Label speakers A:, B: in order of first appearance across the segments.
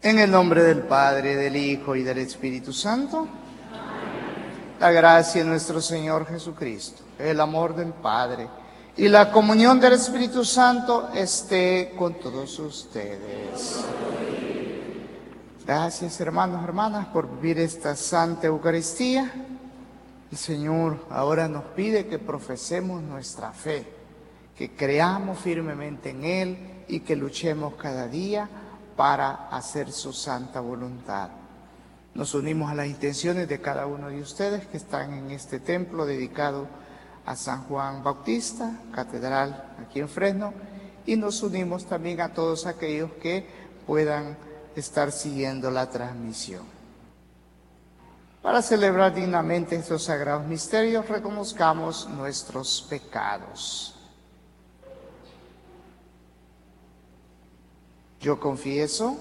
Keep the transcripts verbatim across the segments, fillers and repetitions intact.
A: En el nombre del Padre, del Hijo y del Espíritu Santo. La gracia de nuestro Señor Jesucristo, el amor del Padre y la comunión del Espíritu Santo esté con todos ustedes. Gracias, hermanos, hermanas, por vivir esta Santa Eucaristía. El Señor ahora nos pide que profesemos nuestra fe, que creamos firmemente en Él y que luchemos cada día para hacer su santa voluntad. Nos unimos a las intenciones de cada uno de ustedes que están en este templo dedicado a San Juan Bautista, catedral aquí en Fresno, y nos unimos también a todos aquellos que puedan estar siguiendo la transmisión. Para celebrar dignamente estos sagrados misterios, reconozcamos nuestros pecados. Yo confieso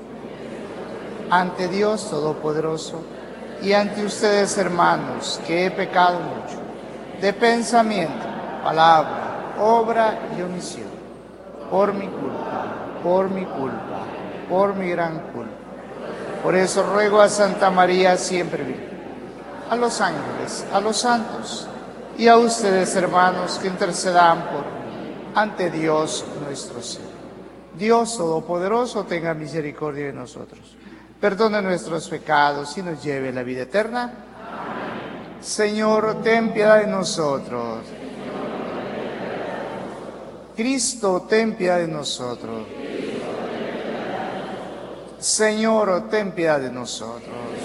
A: ante Dios Todopoderoso y ante ustedes, hermanos, que he pecado mucho, de pensamiento, palabra, obra y omisión, por mi culpa, por mi culpa, por mi gran culpa. Por eso ruego a Santa María siempre Virgen, a los ángeles, a los santos y a ustedes, hermanos, que intercedan por mí ante Dios nuestro Señor. Dios Todopoderoso tenga misericordia de nosotros, perdone nuestros pecados y nos lleve a la vida eterna. Amén. Señor, ten piedad de nosotros. Cristo, ten piedad de nosotros. Señor, ten piedad de nosotros.